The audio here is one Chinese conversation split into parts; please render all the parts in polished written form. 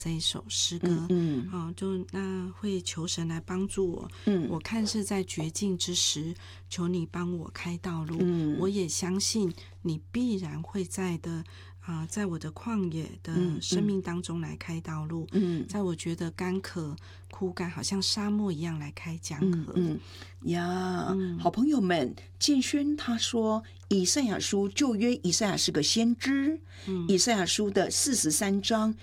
这一首诗歌，就那会求神来帮助我。我看是在绝境之时，求你帮我开道路。我也相信你必然会在我的旷野的生命当中来开道路。在我觉得干渴枯干，好像沙漠一样来开江河。 好朋友们，建轩他说以赛亚书，旧约以赛亚是个先知，以赛亚书的43章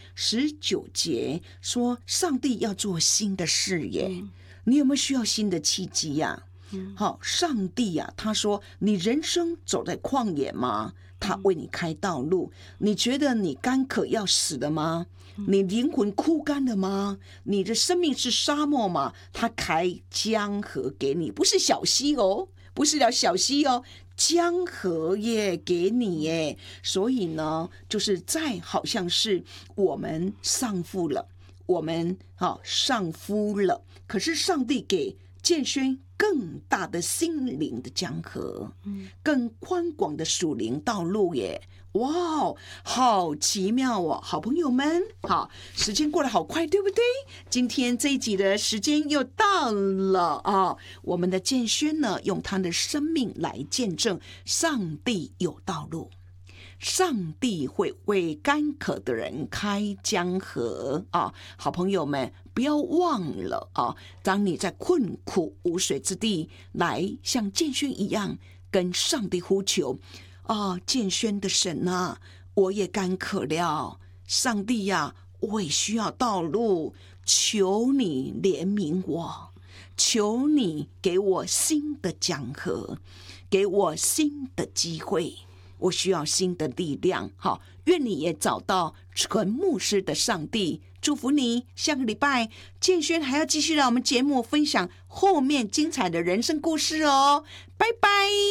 19节说上帝要做新的事耶。你有没有需要新的契机呀？好，上帝呀，他说你人生走在旷野吗？他为你开道路。你觉得你干渴要死了吗？你灵魂枯干了吗？你的生命是沙漠吗？他开江河给你，不是小溪哦，不是小溪哦，江河耶给你耶。所以呢，就是好像是我们丧夫了，我们丧夫了，可是上帝给建轩更大的心灵的江河，更宽广的属灵道路耶。哇，好奇妙哦，好朋友们，好，时间过得好快，对不对？今天这一集的时间又到了啊！我们的建轩呢，用他的生命来见证上帝有道路，上帝会为干渴的人开江河啊！好朋友们，不要忘了啊！当你在困苦无水之地，来像建轩一样跟上帝呼求啊！建轩的神啊，我也干渴了，上帝呀，我也需要道路，求你怜悯我，求你给我新的江河，给我新的机会。我需要新的力量，好，愿你也找到纯牧师的上帝，祝福你。下个礼拜建轩还要继续让我们节目分享后面精彩的人生故事哦，拜拜。